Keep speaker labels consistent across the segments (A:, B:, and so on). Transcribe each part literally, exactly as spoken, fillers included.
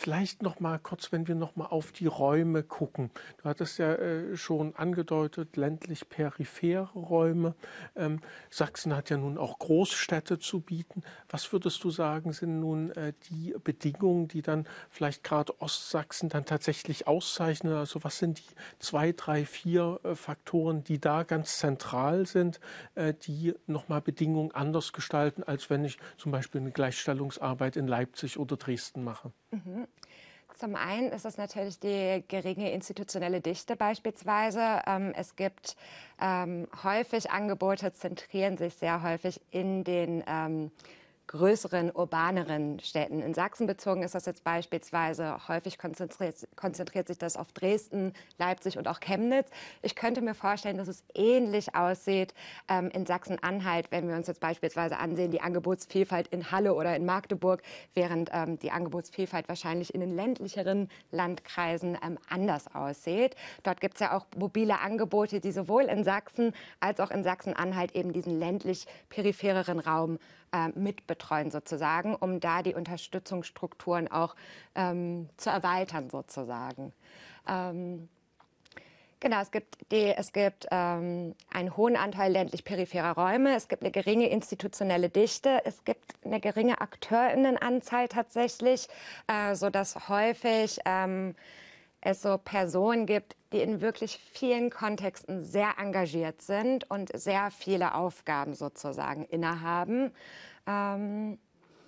A: vielleicht noch mal kurz, wenn wir noch mal auf die Räume gucken. Du hattest ja äh, schon angedeutet, ländlich-periphere Räume. Ähm, Sachsen hat ja nun auch Großstädte zu bieten. Was würdest du sagen, sind nun äh, die Bedingungen, die dann vielleicht gerade Ostsachsen dann tatsächlich auszeichnen? Also was sind die zwei, drei, vier äh, Faktoren, die da ganz zentral sind, äh, die noch mal Bedingungen anders gestalten, als wenn ich zum Beispiel eine Gleichstellungsarbeit in Leipzig oder Dresden mache?
B: Mhm. Zum einen ist es natürlich die geringe institutionelle Dichte beispielsweise. Ähm, es gibt ähm, häufig Angebote, zentrieren sich sehr häufig in den ähm, größeren, urbaneren Städten. In Sachsen bezogen ist das jetzt beispielsweise häufig konzentriert, konzentriert sich das auf Dresden, Leipzig und auch Chemnitz. Ich könnte mir vorstellen, dass es ähnlich aussieht ähm, in Sachsen-Anhalt, wenn wir uns jetzt beispielsweise ansehen, die Angebotsvielfalt in Halle oder in Magdeburg, während ähm, die Angebotsvielfalt wahrscheinlich in den ländlicheren Landkreisen ähm, anders aussieht. Dort gibt es ja auch mobile Angebote, die sowohl in Sachsen als auch in Sachsen-Anhalt eben diesen ländlich-periphereren Raum äh, mitbetreuen sozusagen, um da die Unterstützungsstrukturen auch ähm, zu erweitern sozusagen. Ähm, Genau, es gibt, die, es gibt ähm, einen hohen Anteil ländlich-peripherer Räume, es gibt eine geringe institutionelle Dichte, es gibt eine geringe AkteurInnenanzahl tatsächlich, äh, sodass häufig ähm, es so Personen gibt, die in wirklich vielen Kontexten sehr engagiert sind und sehr viele Aufgaben sozusagen innehaben. Ähm,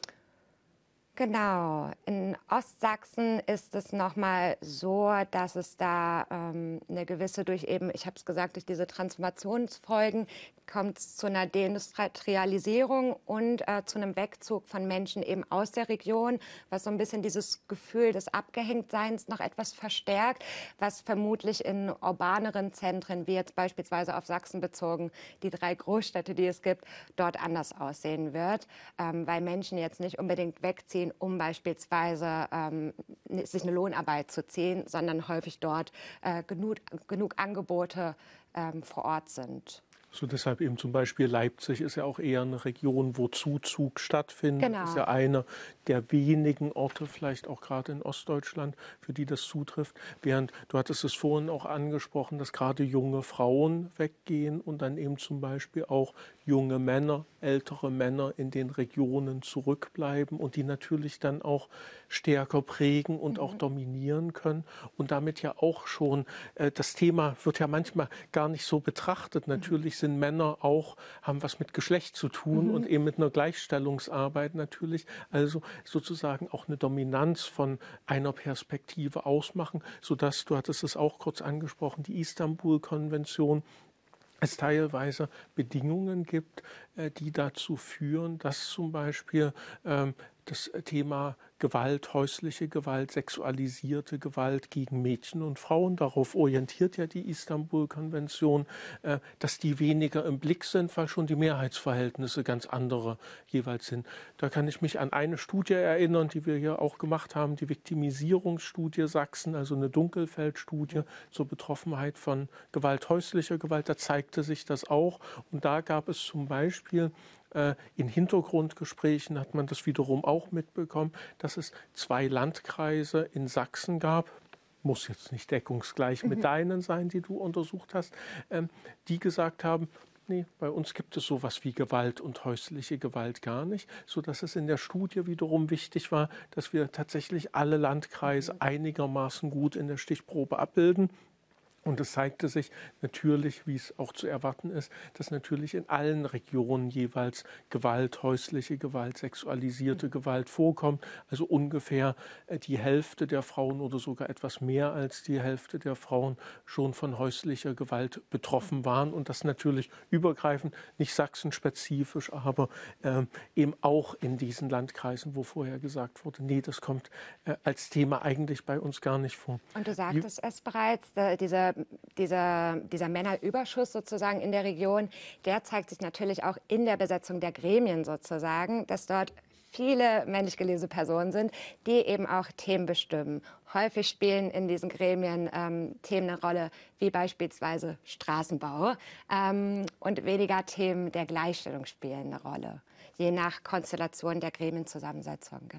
B: Genau. In Ostsachsen ist es nochmal so, dass es da ähm, eine gewisse durch eben, ich habe es gesagt, durch diese Transformationsfolgen kommt es zu einer Deindustrialisierung und äh, zu einem Wegzug von Menschen eben aus der Region, was so ein bisschen dieses Gefühl des Abgehängtseins noch etwas verstärkt, was vermutlich in urbaneren Zentren, wie jetzt beispielsweise auf Sachsen bezogen, die drei Großstädte, die es gibt, dort anders aussehen wird, ähm, weil Menschen jetzt nicht unbedingt wegziehen, um beispielsweise ähm, sich eine Lohnarbeit zu ziehen, sondern häufig dort äh, genug, genug Angebote ähm, vor Ort sind.
A: So deshalb eben zum Beispiel Leipzig ist ja auch eher eine Region, wo Zuzug stattfindet.
B: Genau.
A: Ist ja einer der wenigen Orte, vielleicht auch gerade in Ostdeutschland, für die das zutrifft. Während, du hattest es vorhin auch angesprochen, dass gerade junge Frauen weggehen und dann eben zum Beispiel auch junge Männer, ältere Männer in den Regionen zurückbleiben und die natürlich dann auch stärker prägen und mhm. auch dominieren können. Und damit ja auch schon, äh, das Thema wird ja manchmal gar nicht so betrachtet. Natürlich sind Männer auch, haben was mit Geschlecht zu tun mhm. und eben mit einer Gleichstellungsarbeit natürlich. Also sozusagen auch eine Dominanz von einer Perspektive ausmachen, sodass, du hattest es auch kurz angesprochen, die Istanbul-Konvention, es teilweise Bedingungen gibt, die dazu führen, dass zum Beispiel ähm, das Thema Gewalt, häusliche Gewalt, sexualisierte Gewalt gegen Mädchen und Frauen, darauf orientiert ja die Istanbul-Konvention, äh, dass die weniger im Blick sind, weil schon die Mehrheitsverhältnisse ganz andere jeweils sind. Da kann ich mich an eine Studie erinnern, die wir hier auch gemacht haben, die Viktimisierungsstudie Sachsen, also eine Dunkelfeldstudie zur Betroffenheit von Gewalt, häuslicher Gewalt. Da zeigte sich das auch. Und da gab es zum Beispiel in Hintergrundgesprächen, hat man das wiederum auch mitbekommen, dass es zwei Landkreise in Sachsen gab, muss jetzt nicht deckungsgleich mit mhm. deinen sein, die du untersucht hast, die gesagt haben, nee, bei uns gibt es sowas wie Gewalt und häusliche Gewalt gar nicht, sodass es in der Studie wiederum wichtig war, dass wir tatsächlich alle Landkreise mhm. einigermaßen gut in der Stichprobe abbilden. Und es zeigte sich natürlich, wie es auch zu erwarten ist, dass natürlich in allen Regionen jeweils Gewalt, häusliche Gewalt, sexualisierte mhm. Gewalt vorkommt. Also ungefähr die Hälfte der Frauen oder sogar etwas mehr als die Hälfte der Frauen schon von häuslicher Gewalt betroffen waren. Und das natürlich übergreifend, nicht sachsenspezifisch, aber äh, eben auch in diesen Landkreisen, wo vorher gesagt wurde, nee, das kommt äh, als Thema eigentlich bei uns gar nicht vor.
B: Und du sagtest es bereits, äh, diese Dieser, dieser Männerüberschuss sozusagen in der Region, der zeigt sich natürlich auch in der Besetzung der Gremien sozusagen, dass dort viele männlich gelesene Personen sind, die eben auch Themen bestimmen. Häufig spielen in diesen Gremien ähm, Themen eine Rolle, wie beispielsweise Straßenbau, ähm, und weniger Themen der Gleichstellung spielen eine Rolle, je nach Konstellation der Gremienzusammensetzung, genau.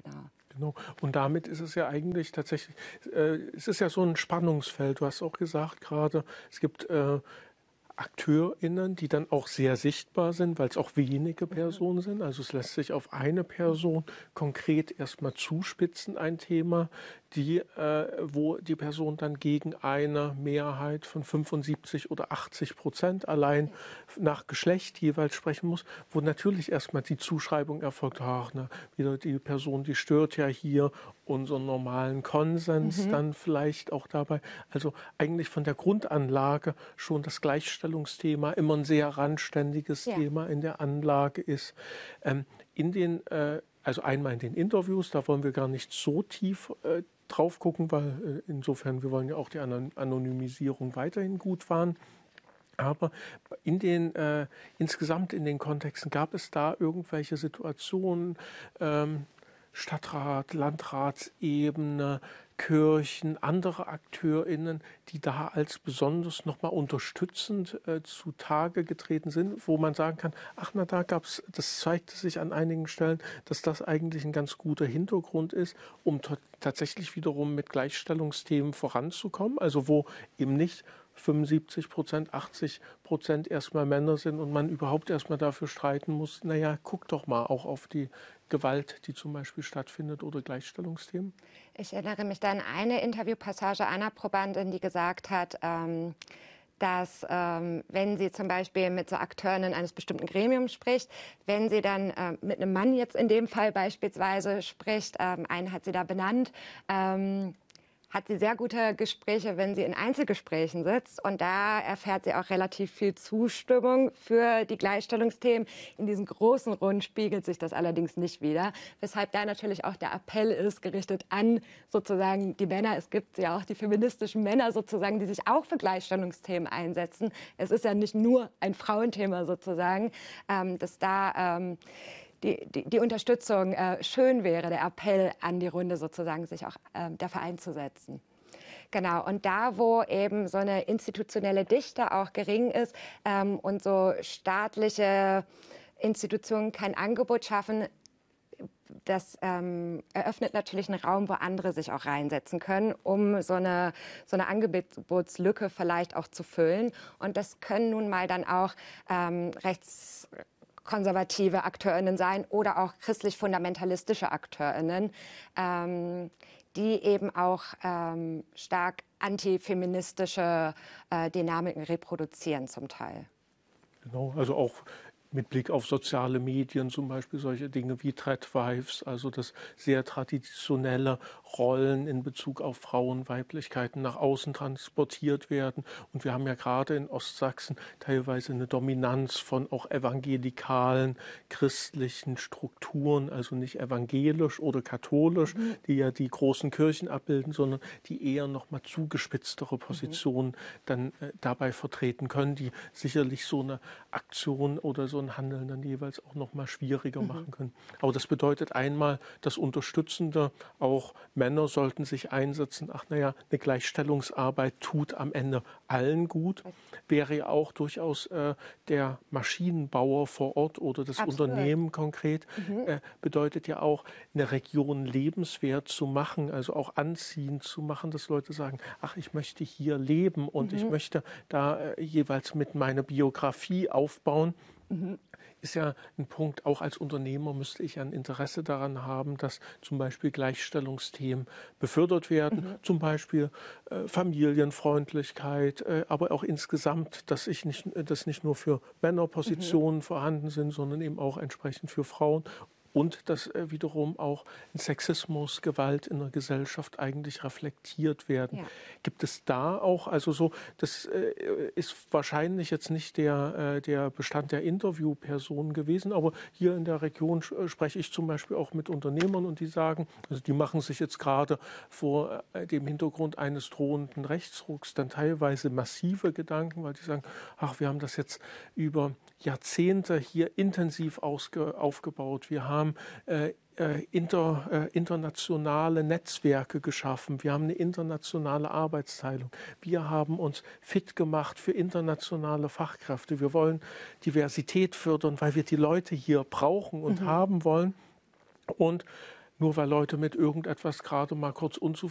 A: Genau. Und damit ist es ja eigentlich tatsächlich, äh, es ist ja so ein Spannungsfeld. Du hast auch gesagt gerade, es gibt äh, AkteurInnen, die dann auch sehr sichtbar sind, weil es auch wenige Personen sind. Also es lässt sich auf eine Person konkret erstmal zuspitzen, ein Thema, die, äh, wo die Person dann gegen eine Mehrheit von fünfundsiebzig oder achtzig Prozent allein nach Geschlecht jeweils sprechen muss, wo natürlich erstmal die Zuschreibung erfolgt, ach, na, wieder die Person, die stört ja hier unseren normalen Konsens
B: Mhm.
A: dann vielleicht auch dabei. Also eigentlich von der Grundanlage schon das Gleichstellungsthema immer ein sehr randständiges
B: Ja.
A: Thema in der Anlage ist. Ähm, in den, äh, also einmal in den Interviews, da wollen wir gar nicht so tief äh, drauf gucken, weil äh, insofern, wir wollen ja auch die Anon- Anonymisierung weiterhin gut wahren. Aber in den, äh, insgesamt in den Kontexten gab es da irgendwelche Situationen, ähm, Stadtrat, Landratsebene, Kirchen, andere AkteurInnen, die da als besonders nochmal unterstützend äh, zutage getreten sind, wo man sagen kann, ach na, da gab's, das zeigte sich an einigen Stellen, dass das eigentlich ein ganz guter Hintergrund ist, um tatsächlich wiederum mit Gleichstellungsthemen voranzukommen, also wo eben nicht fünfundsiebzig Prozent, achtzig Prozent erstmal Männer sind und man überhaupt erstmal dafür streiten muss, naja, guck doch mal auch auf die Gewalt, die zum Beispiel stattfindet, oder Gleichstellungsthemen.
B: Ich erinnere mich da an eine Interviewpassage einer Probandin, die gesagt hat, ähm, dass ähm, wenn sie zum Beispiel mit so Akteurinnen eines bestimmten Gremiums spricht, wenn sie dann äh, mit einem Mann jetzt in dem Fall beispielsweise spricht, ähm, einen hat sie da benannt, ähm, hat sie sehr gute Gespräche, wenn sie in Einzelgesprächen sitzt. Und da erfährt sie auch relativ viel Zustimmung für die Gleichstellungsthemen. In diesen großen Runden spiegelt sich das allerdings nicht wider. Weshalb da natürlich auch der Appell ist, gerichtet an sozusagen die Männer. Es gibt ja auch die feministischen Männer sozusagen, die sich auch für Gleichstellungsthemen einsetzen. Es ist ja nicht nur ein Frauenthema sozusagen, ähm, dass da... Ähm, Die, die, die Unterstützung äh, schön wäre, der Appell an die Runde sozusagen, sich auch äh, dafür einzusetzen. Genau, und da, wo eben so eine institutionelle Dichte auch gering ist ähm, und so staatliche Institutionen kein Angebot schaffen, das ähm, eröffnet natürlich einen Raum, wo andere sich auch reinsetzen können, um so eine, so eine Angebotslücke vielleicht auch zu füllen. Und das können nun mal dann auch ähm, rechts konservative AkteurInnen sein oder auch christlich-fundamentalistische AkteurInnen, ähm, die eben auch ähm, stark antifeministische äh, Dynamiken reproduzieren zum Teil.
A: Genau, also auch mit Blick auf soziale Medien, zum Beispiel solche Dinge wie Threadwives, also das sehr traditionelle Rollen in Bezug auf Frauen, Weiblichkeiten nach außen transportiert werden. Und wir haben ja gerade in Ostsachsen teilweise eine Dominanz von auch evangelikalen, christlichen Strukturen, also nicht evangelisch oder katholisch, mhm. die ja die großen Kirchen abbilden, sondern die eher noch mal zugespitztere Positionen mhm. dann äh, dabei vertreten können, die sicherlich so eine Aktion oder so ein Handeln dann jeweils auch noch mal schwieriger mhm. machen können. Aber das bedeutet einmal das Unterstützende, auch Männer sollten sich einsetzen. Ach naja, eine Gleichstellungsarbeit tut am Ende allen gut. Wäre ja auch durchaus äh, der Maschinenbauer vor Ort oder das
B: Absolut.
A: Unternehmen konkret,
B: Mhm.
A: äh, bedeutet ja auch, eine Region lebenswert zu machen, also auch anziehend zu machen, dass Leute sagen, ach, ich möchte hier leben und mhm. ich möchte da äh, jeweils mit meiner Biografie aufbauen. Mhm. Ist ja ein Punkt, auch als Unternehmer müsste ich ein Interesse daran haben, dass zum Beispiel Gleichstellungsthemen befördert werden, mhm. zum Beispiel äh, Familienfreundlichkeit, äh, aber auch insgesamt, dass ich nicht, dass nicht nur für Männer Positionen mhm. vorhanden sind, sondern eben auch entsprechend für Frauen. Und dass äh, wiederum auch Sexismus, Gewalt in der Gesellschaft eigentlich reflektiert werden. Ja. Gibt es da auch, also so, das äh, ist wahrscheinlich jetzt nicht der, äh, der Bestand der Interviewpersonen gewesen, aber hier in der Region äh, spreche ich zum Beispiel auch mit Unternehmern und die sagen, also die machen sich jetzt gerade vor äh, dem Hintergrund eines drohenden Rechtsrucks dann teilweise massive Gedanken, weil die sagen, ach, wir haben das jetzt über Jahrzehnte hier intensiv ausge, aufgebaut. Wir haben äh, inter, äh, internationale Netzwerke geschaffen. Wir haben eine internationale Arbeitsteilung. Wir haben uns fit gemacht für internationale Fachkräfte. Wir wollen Diversität fördern, weil wir die Leute hier brauchen und mhm. haben wollen. Und nur weil Leute mit irgendetwas gerade mal kurz unzufrieden